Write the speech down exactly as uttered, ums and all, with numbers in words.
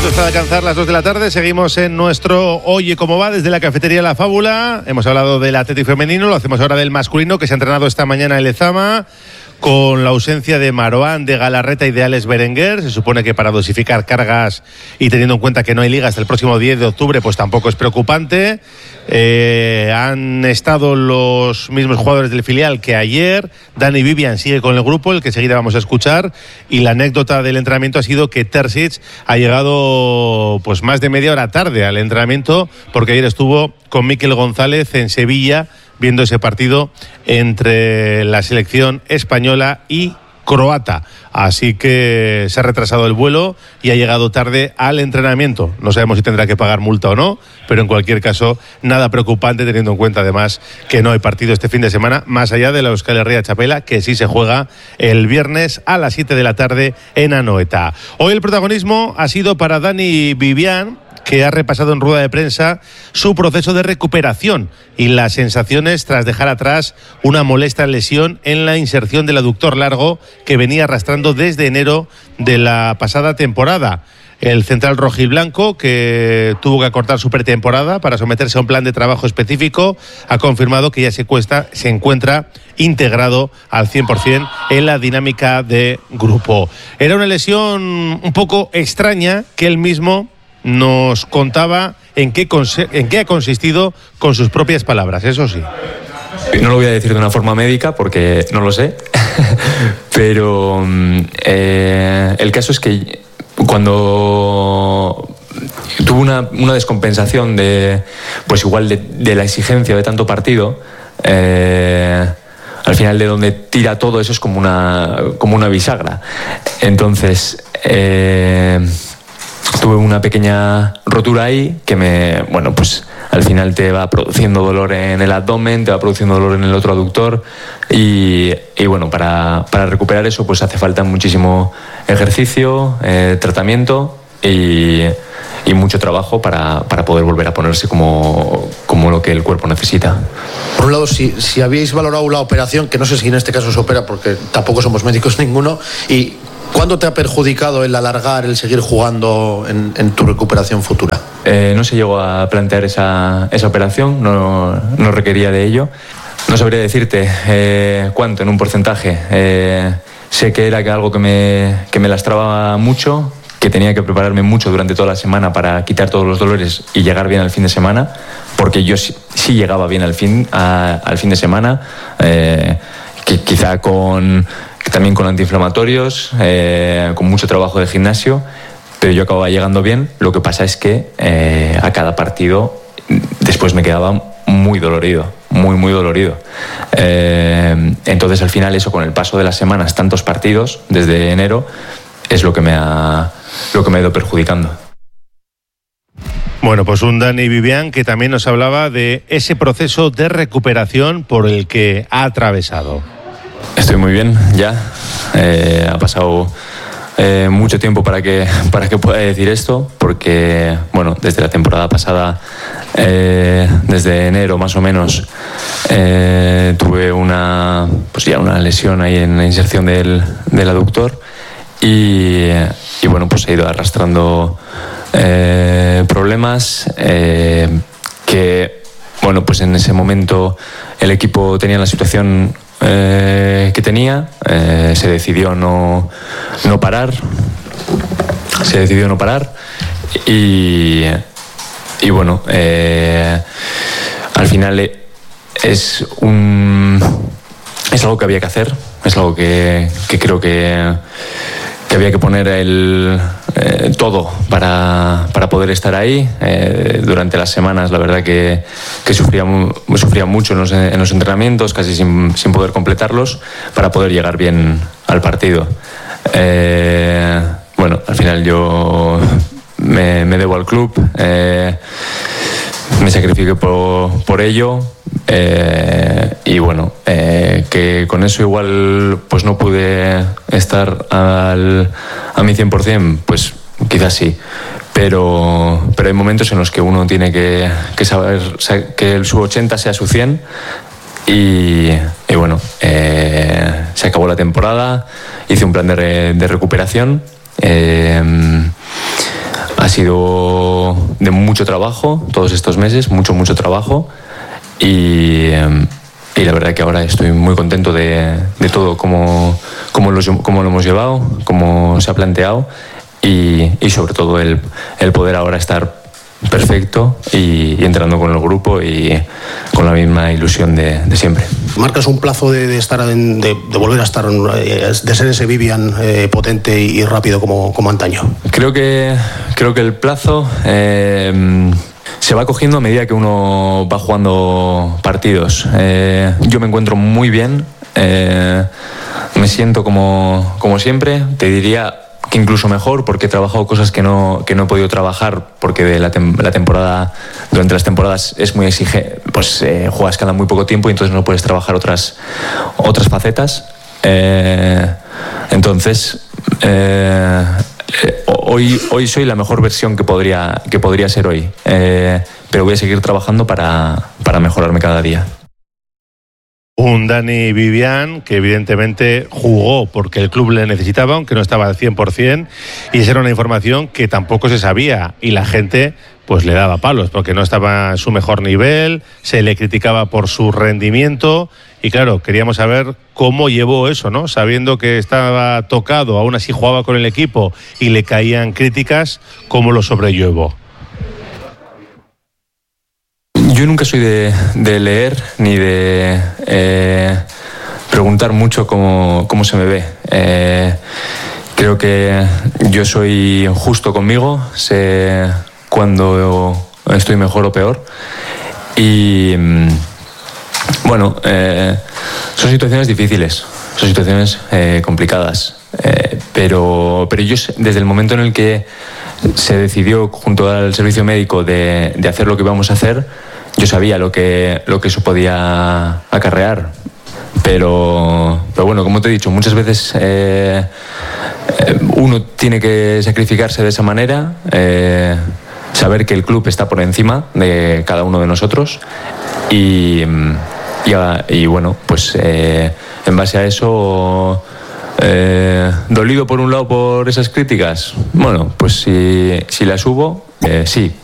minutos para alcanzar las dos de la tarde. Seguimos en nuestro Oye Cómo Va desde la cafetería La Fábula. Hemos hablado del Atleti femenino, lo hacemos ahora del masculino, que se ha entrenado esta mañana en Lezama con la ausencia de Maroán, de Galarreta y de Alex Berenguer. Se supone que para dosificar cargas y teniendo en cuenta que no hay liga hasta el próximo diez de octubre, pues tampoco es preocupante. Eh, han estado los mismos jugadores del filial que ayer. Dani Vivian sigue con el grupo, el que enseguida vamos a escuchar, y la anécdota del entrenamiento ha sido que Terzic ha llegado pues más de media hora tarde al entrenamiento, porque ayer estuvo con Mikel González en Sevilla viendo ese partido entre la selección española y croata. Así que se ha retrasado el vuelo y ha llegado tarde al entrenamiento. No sabemos si tendrá que pagar multa o no, pero en cualquier caso nada preocupante, teniendo en cuenta además que no hay partido este fin de semana, más allá de la Euskal Herria Txapela, que sí se juega el viernes a las siete de la tarde en Anoeta. Hoy el protagonismo ha sido para Dani Vivian, que ha repasado en rueda de prensa su proceso de recuperación y las sensaciones tras dejar atrás una molesta lesión en la inserción del aductor largo que venía arrastrando desde enero de la pasada temporada. El central rojiblanco, que tuvo que acortar su pretemporada para someterse a un plan de trabajo específico, ha confirmado que ya se, cuesta, se encuentra integrado al cien por ciento en la dinámica de grupo. Era una lesión un poco extraña que él mismo nos contaba en qué, en qué ha consistido con sus propias palabras, eso sí. No lo voy a decir de una forma médica porque no lo sé, pero eh, el caso es que cuando tuve una, una descompensación de, pues igual de, de la exigencia de tanto partido, eh, al final de donde tira todo eso es como una, como una bisagra. Entonces, eh, tuve una pequeña rotura ahí que me, bueno, pues al final te va produciendo dolor en el abdomen, te va produciendo dolor en el otro aductor y, y bueno, para, para recuperar eso pues hace falta muchísimo ejercicio, eh, tratamiento y, y mucho trabajo para, para poder volver a ponerse como, como lo que el cuerpo necesita. Por un lado, si, si habíais valorado la operación, que no sé si en este caso se opera porque tampoco somos médicos ninguno, y ¿cuándo te ha perjudicado el alargar, el seguir jugando en, en tu recuperación futura? Eh, no se llegó a plantear esa, esa operación, no, no requería de ello. No sabría decirte eh, cuánto en un porcentaje. Eh, sé que era algo que me, que me lastraba mucho, que tenía que prepararme mucho durante toda la semana para quitar todos los dolores y llegar bien al fin de semana, porque yo sí, sí llegaba bien al fin, a, al fin de semana, eh, que quizá con... también con antiinflamatorios, eh, con mucho trabajo de gimnasio, pero yo acababa llegando bien. Lo que pasa es que eh, a cada partido después me quedaba muy dolorido, muy, muy dolorido. Eh, entonces al final eso, con el paso de las semanas, tantos partidos desde enero, es lo que me ha, lo que me ha ido perjudicando. Bueno, pues un Dani Vivian que también nos hablaba de ese proceso de recuperación por el que ha atravesado. Estoy muy bien ya, eh, ha pasado eh, mucho tiempo para que, para que pueda decir esto, porque bueno, desde la temporada pasada, eh, desde enero más o menos, eh, tuve una, pues ya una lesión ahí en la inserción del, del aductor y, y bueno, pues he ido arrastrando eh, problemas eh, que bueno, pues en ese momento el equipo tenía la situación Eh, que tenía, eh, se decidió no, no parar, se decidió no parar y, y bueno, eh, al final es un es algo que había que hacer, es algo que, que creo que, que había que poner el, eh, todo para, para poder estar ahí. Eh, durante las semanas la verdad que, que sufría, sufría mucho en los, en los entrenamientos, casi sin, sin poder completarlos, para poder llegar bien al partido. Eh, bueno, al final yo me, me debo al club, eh, me sacrifiqué por, por ello. Eh, y bueno, eh, que con eso igual pues no pude estar al, a mi cien por ciento, pues quizás sí, pero, pero hay momentos en los que uno tiene que, que saber que el, su ochenta sea su cien y, y bueno, eh, se acabó la temporada, hice un plan de, re, de recuperación, eh, ha sido de mucho trabajo todos estos meses, mucho, mucho trabajo. Y, y la verdad que ahora estoy muy contento de, de todo, cómo, cómo, lo, cómo lo hemos llevado, cómo se ha planteado y, y sobre todo el, el poder ahora estar perfecto y, y entrando con el grupo y con la misma ilusión de, de siempre. ¿Marcas un plazo de, de estar en, de, de volver a estar, de ser ese Vivian eh, potente y rápido como, como antaño? Creo que, creo que el plazo eh, se va cogiendo a medida que uno va jugando partidos. Eh, yo me encuentro muy bien, eh, me siento como, como siempre, te diría que incluso mejor, porque he trabajado cosas que no, que no he podido trabajar, porque de la, tem la temporada, durante las temporadas es muy exigente, pues eh, juegas cada muy poco tiempo y entonces no puedes trabajar otras, otras facetas. Eh, entonces, eh, hoy, hoy soy la mejor versión que podría, que podría ser hoy, eh, pero voy a seguir trabajando para, para mejorarme cada día. Un Dani Vivian que evidentemente jugó porque el club le necesitaba, aunque no estaba al cien por cien, y esa era una información que tampoco se sabía y la gente pues le daba palos porque no estaba en su mejor nivel, se le criticaba por su rendimiento y claro, queríamos saber cómo llevó eso, ¿no? Sabiendo que estaba tocado, aún así jugaba con el equipo y le caían críticas, ¿cómo lo sobrellevó? Yo nunca soy de, de leer ni de eh, preguntar mucho cómo, cómo se me ve. Eh, creo que yo soy justo conmigo, sé cuando estoy mejor o peor. Y bueno, eh, son situaciones difíciles, son situaciones eh, complicadas. Eh, pero, pero yo desde el momento en el que se decidió junto al servicio médico de, de hacer lo que íbamos a hacer, yo sabía lo que, lo que eso podía acarrear, pero, pero bueno, como te he dicho, muchas veces eh, uno tiene que sacrificarse de esa manera, eh, saber que el club está por encima de cada uno de nosotros y, y, y bueno, pues eh, en base a eso, eh, dolido por un lado por esas críticas, bueno, pues si, si las hubo, eh, sí,